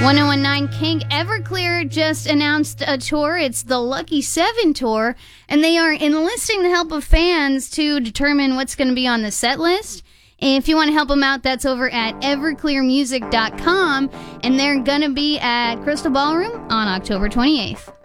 1019 King Everclear just announced a tour. It's the Lucky 7 tour, and they are enlisting the help of fans to determine what's going to be on the set list. If you want to help them out, that's over at everclearmusic.com, and they're going to be at Crystal Ballroom on October 28th.